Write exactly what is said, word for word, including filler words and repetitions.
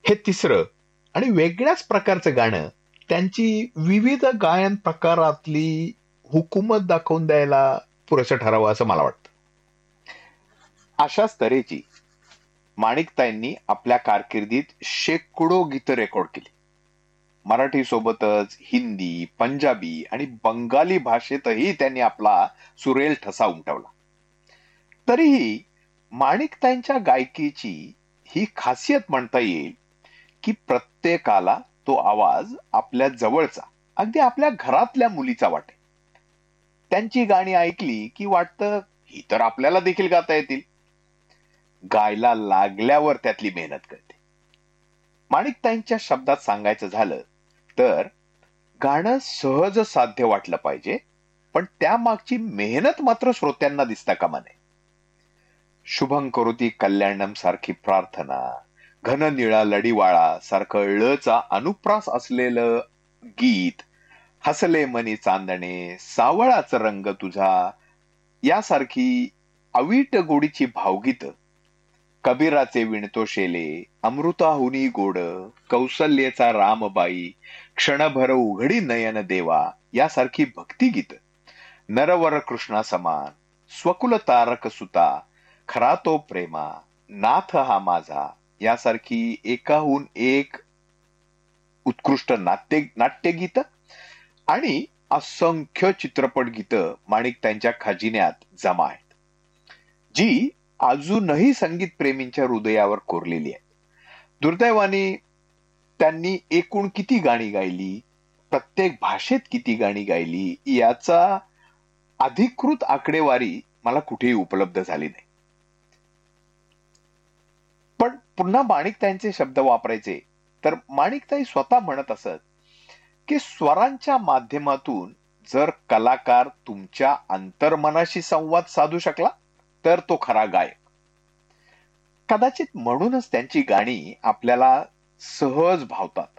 हे तिसरं आणि वेगळ्याच प्रकारचं गाणं त्यांची विविध गायन प्रकारातली हुकूमत दाखवून द्यायला पुरेसं ठरावं असं मला वाटतं. अशाच तऱ्हेची माणिकताईंनी आपल्या कारकिर्दीत शेकडो गीतं रेकॉर्ड केली. मराठी सोबतच हिंदी, पंजाबी आणि बंगाली भाषेतही त्यांनी आपला सुरेल ठसा उमटवला. तरीही माणिकताईंच्या गायकीची ही खासियत म्हणता येईल की प्रत्येकाला तो आवाज आपल्या जवळचा, अगदी आपल्या घरातल्या मुलीचा वाटे. त्यांची गाणी ऐकली की वाटतं ही तर आपल्याला देखील गाता येतील. गायला लागल्यावर त्यातली मेहनत कळते. माणिकताईंच्या शब्दात सांगायचं झालं तर गाणं सहज साध्य वाटलं पाहिजे, पण त्यामागची मेहनत मात्र श्रोत्यांना दिसता कामा नये. शुभं करोती कल्याणम सारखी प्रार्थना, घन निळा लढीवाळा सारखं ळचा अनुप्रास असलेलं गीत, हसले मनी चांदणे, सावळाच रंग तुझा यासारखी अवीट गोडीची भावगीत, कबीराचे विणतो शेले, अमृताहुनी गोड, कौसल्येचा रामबाई, क्षणभर उघडी नयन देवा यासारखी भक्तिगीत, नरवर कृष्णा समान, स्वकुल तारक सुता, खरा तो प्रेमा, नाथ हा माझा यासारखी एकाहून एक उत्कृष्ट नाट्य नाट्यगीत आणि असंख्य चित्रपट गीतं माणिकताईंच्या खजिन्यात जमा आहेत, जी अजूनही संगीत प्रेमींच्या हृदयावर कोरलेली आहेत. दुर्दैवाने त्यांनी एकूण किती गाणी गायली, प्रत्येक भाषेत किती गाणी गायली याचा अधिकृत आकडेवारी मला कुठेही उपलब्ध झाली नाही. पण पुन्हा माणिकताईंचे शब्द वापरायचे तर माणिकताई स्वतः म्हणत असत की स्वरांच्या माध्यमातून जर कलाकार तुमच्या अंतर्मनाशी संवाद साधू शकला तर तो खरा गायक. कदाचित म्हणूनच त्यांची गाणी आपल्याला सहज भावतात,